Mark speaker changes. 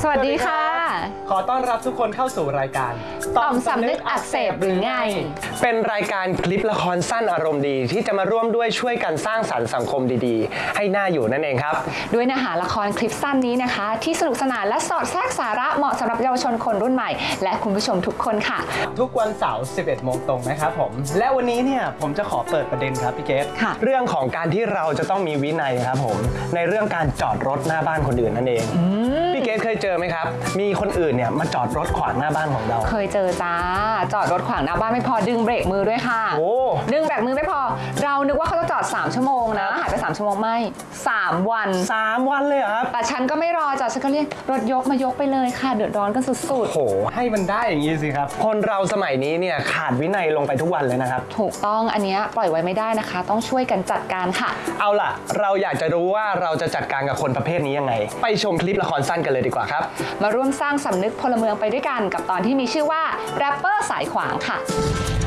Speaker 1: สวัสดีค่ะ
Speaker 2: ขอต้อนรับทุกคนเข้าสู่รายการ
Speaker 1: ต่อมสำนึกอักเสบหรือไง
Speaker 2: เป็นรายการคลิปละครสั้นอารมณ์ดีที่จะมาร่วมด้วยช่วยกันสร้างสรรค์สังคมดีๆให้น่าอยู่นั่นเองครับ
Speaker 1: ด้วยเนื้อหาละครคลิปสั้นนี้นะคะที่สนุกสนานและสอดแทรกสาระเหมาะสำหรับเยาวชนคนรุ่นใหม่และคุณผู้ชมทุกคนค่ะ
Speaker 2: ทุกวันเสาร์ 11 โมงตรงนะครับผมและวันนี้เนี่ยผมจะขอเปิดประเด็นครับพี่เกศเรื่องของการที่เราจะต้องมีวินัยครับผมในเรื่องการจอดรถหน้าบ้านคนอื่นนั่นเองพี่เกศเคยเจอไหมครับมีคนอื่นเนี่ยมาจอดรถขวางหน้าบ้านของเรา
Speaker 1: เคยเจอจ้าจอดรถขวางหน้าบ้านไม่พอดึงเบรกมือด้วยค่ะดึงเบรกมือไม่พอเรานึกว่าเขาจะจอด3 ชั่วโมงนะหายไป3 ชั่วโมงไม่3 วัน
Speaker 2: 3 วันเลยครับ
Speaker 1: แต่ฉันก็ไม่รอจ้ะฉันก็เรียกรถยกมายกไปเลยค่ะเดือดร้อนกันสุดๆ
Speaker 2: โอ้โหให้มันได้อย่างนี้สิครับคนเราสมัยนี้เนี่ยขาดวินัยลงไปทุกวันเลยนะครับ
Speaker 1: ถูกต้องอันนี้ปล่อยไว้ไม่ได้นะคะต้องช่วยกันจัดการค่ะ
Speaker 2: เอาล่ะเราอยากจะรู้ว่าเราจะจัดการกับคนประเภทนี้ยังไงไปชมคลิปละครสั้นกันเลยดีกว่าครับ
Speaker 1: มาร่วมสร้างสำนึกพลเมืองไปด้วยกันกับตอนที่มีชื่อว่าแรปเปอร์สายขวางค่ะ